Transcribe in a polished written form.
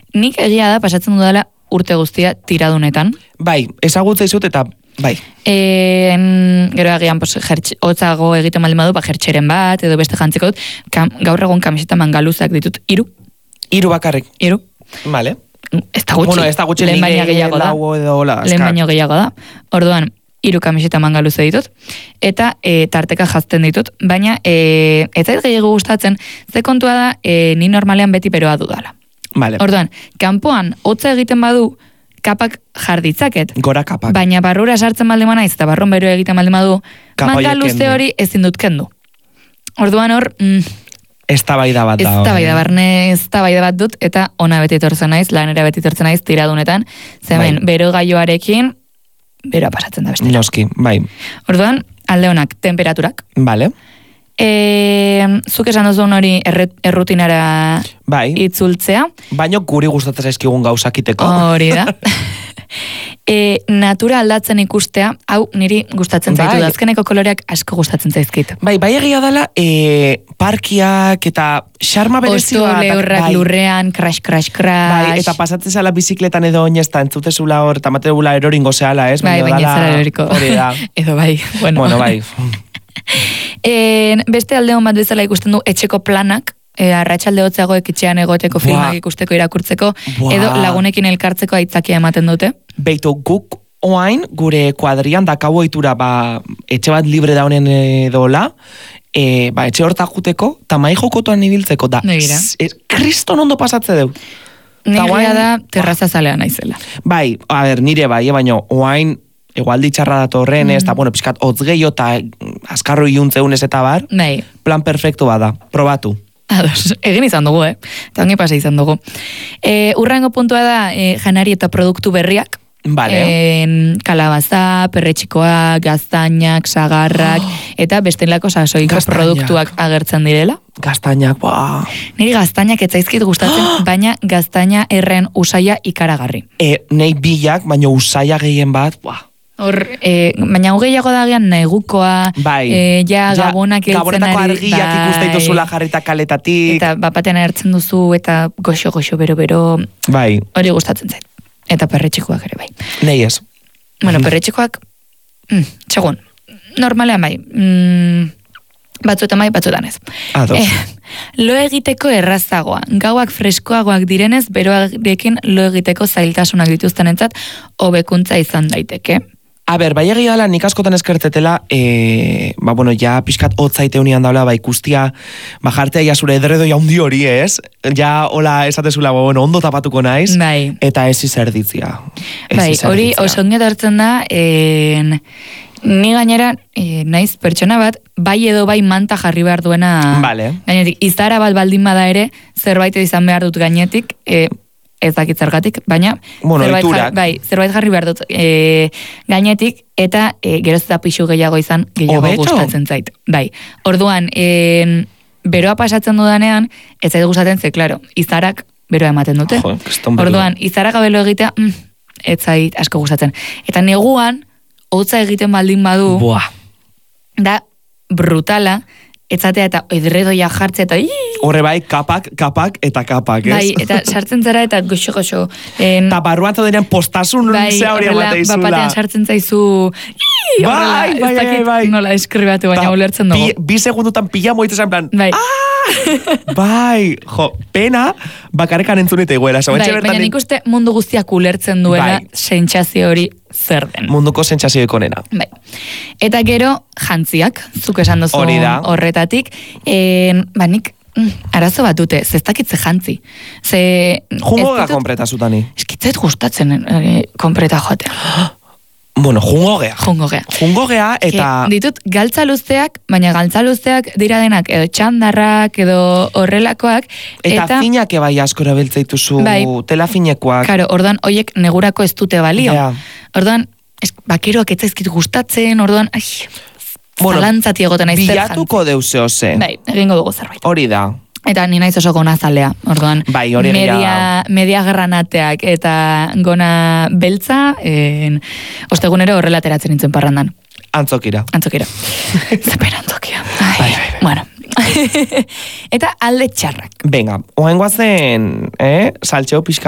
nik egia da pasatzen dudala urte guztia tiradunetan. Bai, ezagutza izut eta bai. Gero agian hotzago egiten baldin badu, jertxeren bat, edo beste jantziko dut, gaur egun kamiseta mangaluzak ditut, 3. 3 bakarrik. 3. Vale. Ez da gutxi. Bueno, ez da gutxi lehen baino gehiago da. Lehen baino gehiago da. Orduan, 3 kamiseta mangaluze ditut, eta tarteka jazten ditut, baina ez zait gehiago gustatzen, ze kontua da, ni normalean beti beroa dudala. Vale. Orduan, kanpoan hotza egiten badu, kapak jarditzaket. Gora kapak. Baina barrura sartzen baldin naiz eta barron bero egiten baldin badu, mangaluze hori ezin dut kendu. Orduan hor, eztabaida bat da. Eztabaida bat dut, eta ona beti etortzen naiz, lanera beti etortzen naiz, tiradunetan, zemen, bero gaioarekin, beroa pasatzen da bestela. Noski, bai. Orduan, alde honak, temperaturak. Vale. Zuk esan duzun hori errutinara itzultzea. Baina guri gustatzen zaizkigun gauzakiteko. Hori da. Natura aldatzen ikustea, hau niri gustatzen zaitu da. Azkeneko koloreak asko gustatzen zaizkit. Bai egia dela, parkiak eta xarma berezi bat. Osto lehorrak lurrean, crash. Bai, eta pasatzen zala bizikletan edo oinezta, entzutezula hor, eta mategula eroringo zehala, ez? Bai, baina zara eroriko. Hori da. Edo bai, bueno, bai. Beste alde hon bat bezala ikusten du etxeko planak, arratsalde hotzagoek etxean egoteko, filmak ikusteko, irakurtzeko, edo lagunekin elkartzeko aitzakia ematen dute. Beitu, guk oain, gure kuadrian dakau ohitura, etxe bat libre da honen edola, etxe hortak juteko, eta mai jokotuan ibiltzeko da. Kriston ondo pasatze deu. Nirea da terraza zalea naizela. Bai, a ber, nire bai, baina oain, egualdi txarra datorren, ez, eta, pixkat, hotz gehiago eta askarro iuntzeunez eta bar, plan perfecto bada, probatu. Ados, egin izan dugu, eta ongi pasa izan dugu. Urrango puntua da, janari eta produktu berriak, kalabaza, perretxikoak, gaztainak, sagarrak, eta bestelako sasoiko produktuak agertzen direla. Gaztainak, Niri gaztainak etzaizkit gustatzen, baina gaztaina erren usaia ikaragarri. Nei bilak, baina usaia gehien bat, Hor, baina gehiago dagean negukoa, gabonak eltzen ari. Gabonetako argiak ikusteitu zula jarrita kaletatik. Eta bapatean ertzen duzu, eta goxo, bero. Bai. Hori gustatzen zait. Eta perretxikoak ere bai. Nei ez. Bueno, perretxikoak, segun, normalean bai. Batzuetan bai, batzuetan ez. Lo egiteko errazagoa. Gauak freskoagoak direnez, beroarekin lo egiteko zailtasunak dituztenentzat hobekuntza izan daiteke. A ber, bai egia dela, nik askotan eskertetela, ja pixkat hotzaite unian daula, ikustia, jartea ja zure edredo jaundi hori, ez? Ja, hola, esatezula, ondo tapatuko naiz, eta ez izerditzia. Bai, hori oso onget hartzen da, ni gainera, naiz pertsona bat, bai edo bai manta jarri behar duena gainetik. Izara bat baldin bada ere, zerbait izan behar dut gainetik, ez dakit zergatik, baina zerbait jarri behar dut gainetik, eta geroz eta pixu gehiago izan, gehiago gustatzen zait. Bai, orduan, beroa pasatzen dudanean, ez zait gustatzen ze, klaro, izarak beroa ematen dute. Orduan, izarak abelo egitea, ez zait asko gustatzen. Eta neguan, hotza egiten baldin badu, da brutala, etzatea eta edredoia jartzea eta horre bai, kapak, ez? Bai, eta sartzen zara eta goxo. Eta barruan zaudenen postasun zea hori amate izula. Bapatean sartzen zaizu, bai. Nola eskribatu, baina ulertzen dugu. Bi segundutan pila moitezen plan, Bai, pena, bakarrekan entzunete egoera. Baina nik uste mundu guztiak ulertzen duela sentsazio hori zer den. Munduko sentsazio ikonena. Bai. Eta gero, jantziak, zuk esan duzu horretatik, nik arazo bat dute, zestakitze jantzi. Jungoga konpreta zutani. Eskitzait gustatzen konpreta joatea. Bueno, jungogea. Jungogea eta... Ditut galtza luzteak, baina galtza luzteak dira denak edo txandarrak edo horrelakoak. Eta finak ebai asko erabiltzaituzu tela finekoak. Karo, orduan hoiek negurako ez dute balio. Orduan, bakeroak ez zaizkit gustatzen, orduan, zalantzati egoten naiz zer jantzi. Bilatuko deuzeo ze. Bai, egingo dugu zerbait. Hori da. Eta ni naiz oso gona zalea, orduan. Bai, hori media granateak eta gona beltza, ostegunero horrela ateratzen nintzen parrandan. Antzokira. Zepen antzokia. Bai. Bueno. Eta alde txarrak. Venga, oain guazen, saltxeo pixka